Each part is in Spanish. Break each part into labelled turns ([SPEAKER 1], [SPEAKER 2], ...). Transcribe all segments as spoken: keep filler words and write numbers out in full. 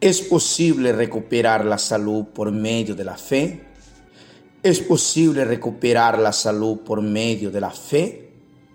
[SPEAKER 1] ¿Es posible recuperar la salud por medio de la fe? ¿Es posible recuperar la salud por medio de la fe?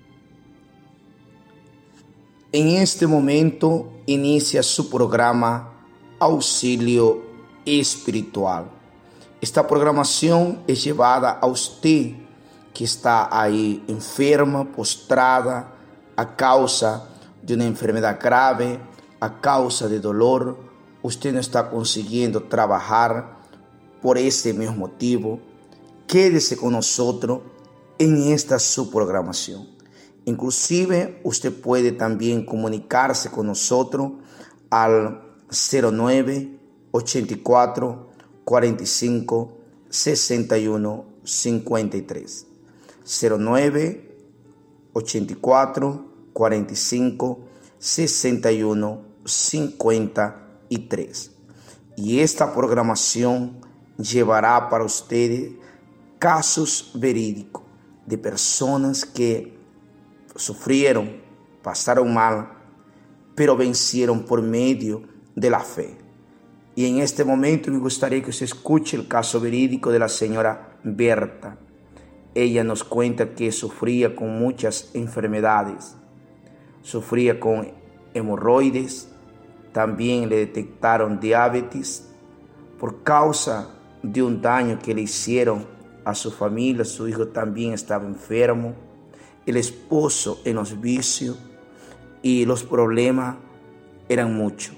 [SPEAKER 1] En este momento inicia su programa Auxilio Espiritual. Esta programación es llevada a usted que está ahí enferma, postrada, a causa de una enfermedad grave, a causa de dolor. Usted no está consiguiendo trabajar por ese mismo motivo. Quédese con nosotros en esta su programación. Inclusive usted puede también comunicarse con nosotros al cero nueve, ochenta y cuatro, cuarenta y cinco, sesenta y uno, cincuenta y tres. cero nueve, ochenta y cuatro, cuarenta y cinco, sesenta y uno, cincuenta y tres. Y esta programación llevará para ustedes casos verídicos de personas que sufrieron, pasaron mal, pero vencieron por medio de la fe. Y en este momento me gustaría que usted escuche el caso verídico de la señora Berta. Ella nos cuenta que sufría con muchas enfermedades. Sufría con hemorroides, también le detectaron diabetes por causa de un daño que le hicieron a su familia. Su hijo también estaba enfermo, el esposo en los vicios, y los problemas eran muchos.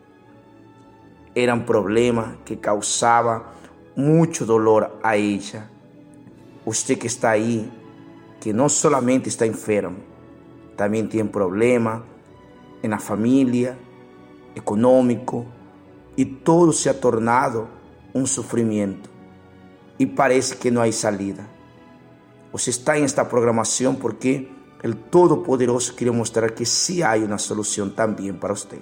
[SPEAKER 1] Eran problemas que causaban mucho dolor a ella. Usted que está ahí, que no solamente está enfermo, también tiene problemas en la familia, económico, y todo se ha tornado un sufrimiento y parece que no hay salida. Usted está en esta programación porque el Todopoderoso quiere mostrar que sí hay una solución también para usted.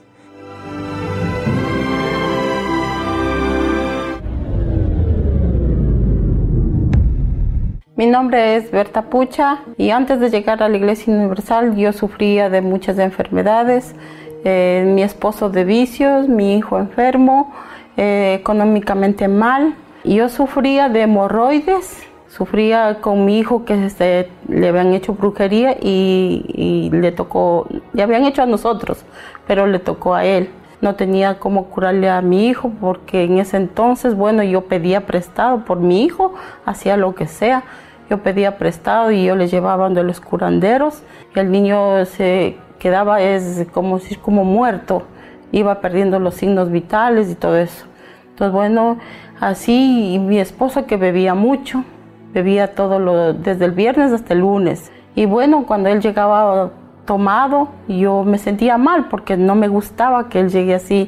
[SPEAKER 2] Mi nombre es Berta Pucha y antes de llegar a la Iglesia Universal yo sufría de muchas enfermedades, eh, mi esposo de vicios, mi hijo enfermo, eh, económicamente mal. Yo sufría de hemorroides, sufría con mi hijo que este, le habían hecho brujería y, y le tocó, le habían hecho a nosotros, pero le tocó a él. No tenía cómo curarle a mi hijo porque en ese entonces, bueno, yo pedía prestado por mi hijo, hacía lo que sea. Yo pedía prestado y yo le llevaba donde los curanderos y el niño se quedaba es como si como muerto, iba perdiendo los signos vitales y todo eso. Entonces, bueno, así, y mi esposo que bebía mucho, bebía todo lo, desde el viernes hasta el lunes. Y bueno, cuando él llegaba tomado, yo me sentía mal porque no me gustaba que él llegue así.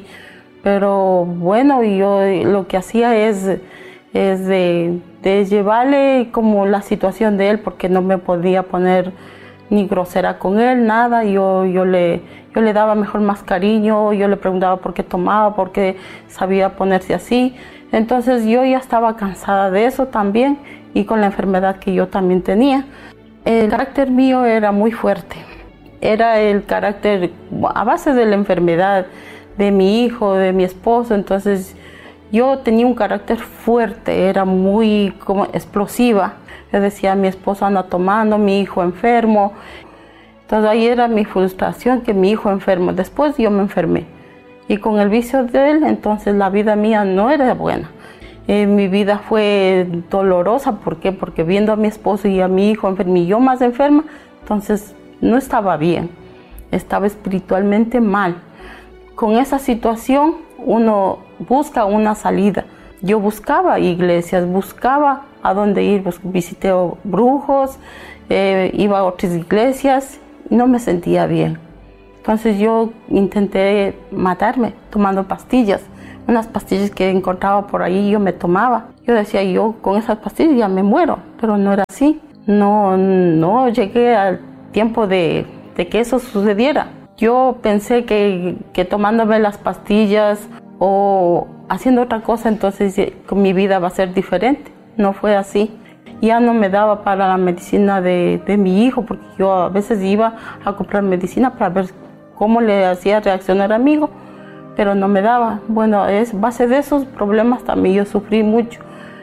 [SPEAKER 2] Pero bueno, yo lo que hacía es, es de, de llevarle como la situación de él, porque no me podía poner ni grosera con él, nada. Yo, yo, le, yo le daba mejor más cariño, yo le preguntaba por qué tomaba, por qué sabía ponerse así. Entonces yo ya estaba cansada de eso también y con la enfermedad que yo también tenía. El carácter mío era muy fuerte. Era el carácter a base de la enfermedad de mi hijo, de mi esposo. Entonces yo tenía un carácter fuerte, era muy como explosiva. Yo decía, mi esposo anda tomando, mi hijo enfermo. Entonces ahí era mi frustración, que mi hijo enfermo. Después yo me enfermé. Y con el vicio de él, entonces la vida mía no era buena. Eh, mi vida fue dolorosa. ¿Por qué? Porque viendo a mi esposo y a mi hijo enfermo y yo más enferma, entonces no estaba bien. Estaba espiritualmente mal. Con esa situación uno busca una salida. Yo buscaba iglesias, buscaba a dónde ir, visité brujos, eh, iba a otras iglesias y no me sentía bien. Entonces yo intenté matarme tomando pastillas, unas pastillas que encontraba por ahí yo me tomaba. Yo decía, yo con esas pastillas ya me muero, pero no era así. No, no llegué al tiempo de, de que eso sucediera. Yo pensé que, que tomándome las pastillas o haciendo otra cosa, entonces mi vida va a ser diferente. No fue así. Ya no me daba para la medicina de, de mi hijo, porque yo a veces iba a comprar medicina para ver cómo le hacía reaccionar a mi hijo, pero no me daba. Bueno, es base de esos problemas también yo sufrí mucho.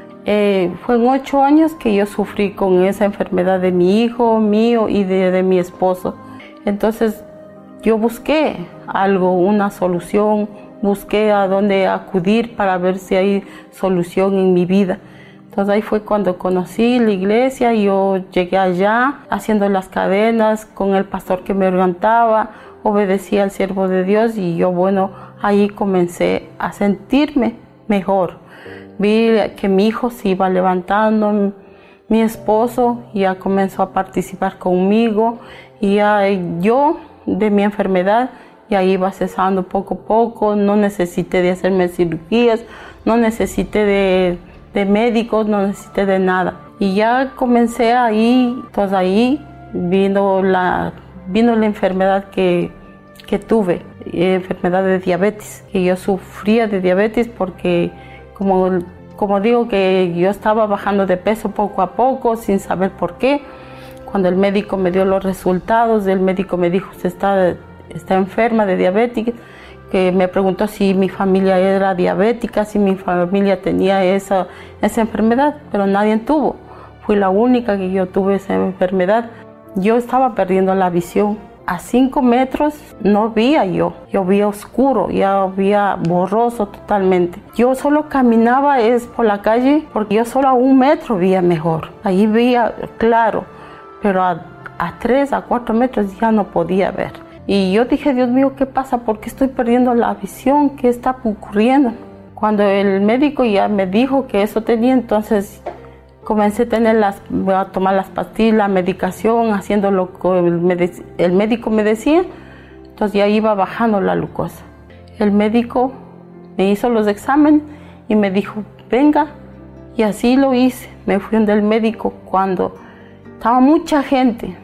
[SPEAKER 2] Eh, fue en ocho años que yo sufrí con esa enfermedad de mi hijo, mío y de, de mi esposo. Entonces yo busqué algo, una solución, busqué a dónde acudir para ver si hay solución en mi vida. Entonces ahí fue cuando conocí la iglesia, yo llegué allá haciendo las cadenas con el pastor que me orientaba, obedecía al siervo de Dios y yo, bueno, ahí comencé a sentirme mejor. Vi que mi hijo se iba levantando, mi esposo ya comenzó a participar conmigo y ya yo de mi enfermedad ya iba cesando poco a poco, no necesité de hacerme cirugías, no necesité de, de médicos, no necesité de nada. Y ya comencé ahí, entonces ahí vino la, vino la enfermedad que, que tuve, enfermedad de diabetes, que yo sufría de diabetes porque como, como digo que yo estaba bajando de peso poco a poco sin saber por qué. Cuando el médico me dio los resultados, el médico me dijo, usted está, está enferma de diabetes, que me preguntó si mi familia era diabética, si mi familia tenía esa, esa enfermedad, pero nadie tuvo. Fui la única que yo tuve esa enfermedad. Yo estaba perdiendo la visión. A cinco metros no veía yo, yo veía oscuro, ya veía borroso totalmente. Yo solo caminaba es por la calle porque yo solo a un metro veía mejor. Ahí veía claro, pero a, a tres, a cuatro metros ya no podía ver. Y yo dije, Dios mío, ¿qué pasa? ¿Por qué estoy perdiendo la visión? ¿Qué está ocurriendo? Cuando el médico ya me dijo que eso tenía, entonces comencé a, tener las, a tomar las pastillas, la medicación, haciendo lo que el, el médico me decía. Entonces ya iba bajando la glucosa. El médico me hizo los exámenes y me dijo, venga. Y así lo hice. Me fui donde el médico cuando estaba mucha gente.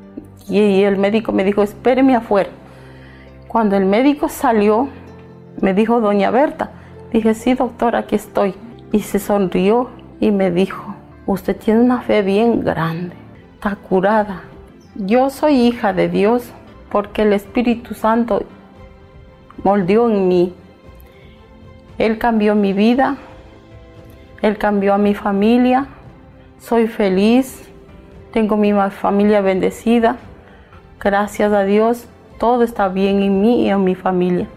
[SPEAKER 2] Y, y el médico me dijo, espéreme afuera. Cuando el médico salió, me dijo, doña Berta. Dije, sí, doctor, aquí estoy. Y se sonrió y me dijo, usted tiene una fe bien grande, está curada. Yo soy hija de Dios porque el Espíritu Santo moldeó en mí. Él cambió mi vida, Él cambió a mi familia. Soy feliz, tengo mi familia bendecida. Gracias a Dios, todo está bien en mí y en mi familia.